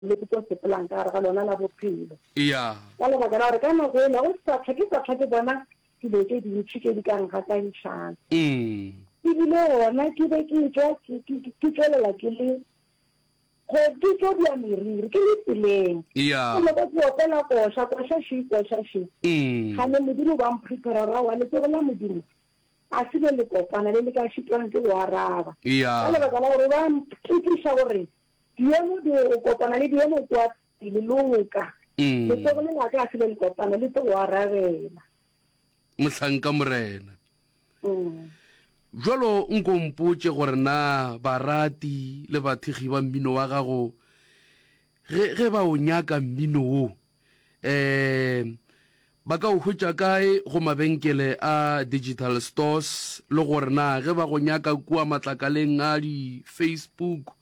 le go se plan ka ga lona la bophelo ya ka le ba re ka no go la o sa tlhake bona ke be ke di tshike di ka nga ka ntšha ebile ona ke be ke tswelela ke le go ke tlo dia meriri ke le tseleng ya le go tsopela koša shi ga ne modimo ba mprepara ra wa le ke bona modimo a se le kopana le ka shitwana ke wa araba ya ka le ba gore ba mpitisa gore diemo di kopana le diemo kwa le loka le go le ga ka se le kopana le go arabela mohlanka morena jwalo nkompotse gore na barati le bathegi ba mmino wa gago ge ba o nyaka mmino wo ba ka o hwetša kae go mabenkele a digital stores le gore na ge ba go nyaka kua matlakaleng a di Facebook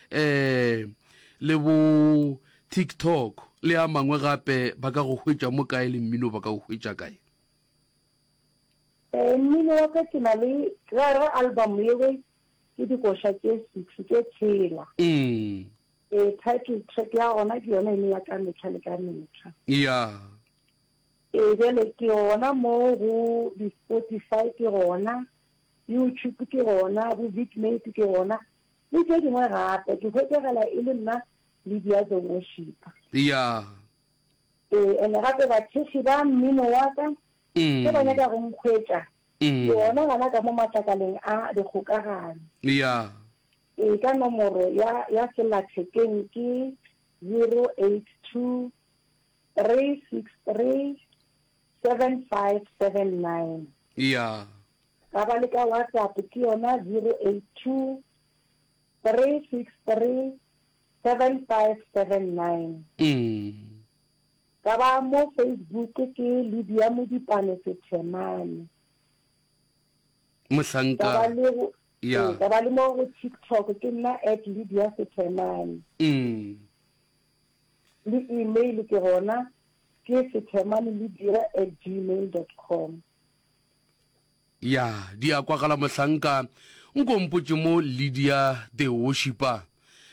le bo TikTok le a mangwe gape ba ka go hwetša mo kae le mmino ba ka o hwetša kae mmino wa ka ke na le gara album yewe ke dikoša ke 6 ke tshela title track ya ona ke yona ene ya ka metlha le ka metlha ya jale ke ona mo go di Spotify ke gona YouTube ke gona go Vidmate ke gona le ke dingwe gape ke hwetšagala e le nna Lydia the Worshipper ya ene gape bathegi ba mmino wa ka ke ba nyaka go nkhwetša yona gana ka mo matlakaleng a dikgokagano ya ka nomoro ya sellathekeng ke 082 363 7579 ya ka ba le ka WhatsApp ke yona 082 363 7579 ka ba mo Facebook ke Lydia Modipane Sethemane mohlanka ya ka ba le mo go TikTok ke nna @Lydia Sethemane le email ke gona ke sethemane@gmail.com ya di a kwagala mohlanka nkompotse mo Lydia the Worshipper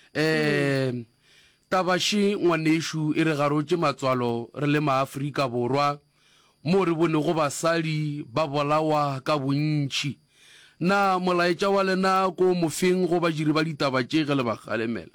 tabashi ngwaneshu e re garotse matswalo re le maAfrika borwa mo re bone go basadi ba bolawa ka bontši na molaetša wa lena ko mofeng go ba jiri ba ditaba tše ge le ba galemela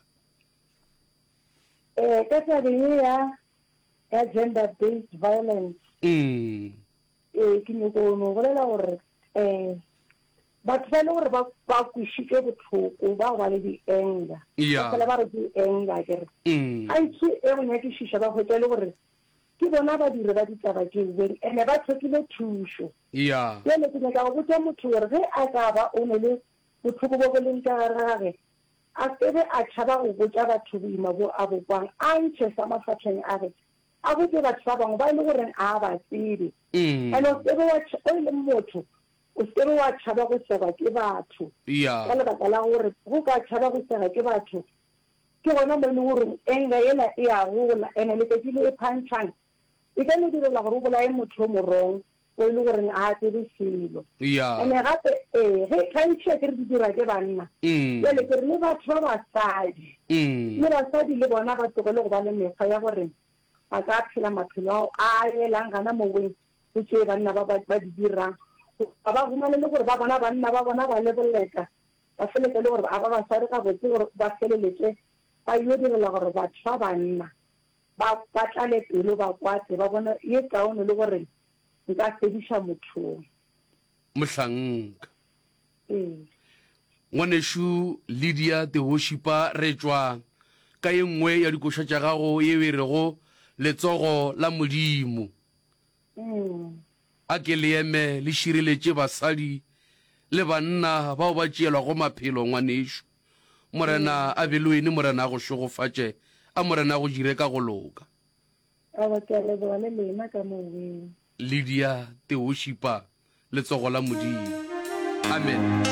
ka tabeng ya gender based violence ke nyako no golela gore batho ba le gore ba kwišitše botlhoko ba ba le dienga fela ba re dienga kere gantši e go nyakišiša ba hwetša le gore ke bona badiri ba ditaba tseo ene ba tlhokile thušo jale ke nyaka go botša motho gore ge a ka ba o ne le botlhoko bo bo leng ka gare gage a sebe a tšhaba go botša batho boima bo a bopang a ntšhe sa mafatlheng a ge a botse batho ba bangwe ba e le goreng a ba tsebe ande o le motho o sebe wa tšhaba go sega ke batho ka lebaka la gore go ka tšhaba go sega ke batho ke gona mo e leng gore enga ena e a gola ene letsatsi le e phantšhang e ka ne direla gore o bolae motho o morong o e le goreng a tsebe selo ene gape ge kgantšhia ke re di dira ke banna jale ke re le batho ba basadi le basadi le bona ba tlogele go ba le mekgwa ya gore ba ka phela maphelo ao a elang gana moweng go tšee banna ba di dirang ba ba humane le gore ba bona banna ba bona ba lebeleka ba feletse le gore a ba basadi ga botse gore ba feleletse ba yo direla gore batho ba banna ba tlale pelo ba kwate ba bona ye kaone le gore nka sediša mothong mohlanka ngwaneshu Lydia the Worshipper re tšwa ka ye nngwe ya dikoša tša gago ye e rego letsogo la modimo a ke le eme le šireletše basadi le banna bao ba tšeelwa go maphelo ngwaneshu morena a beloene morena a go šogofatše a morena a go jire ka go loka Lydia the Worshipper letsogo la modimo amen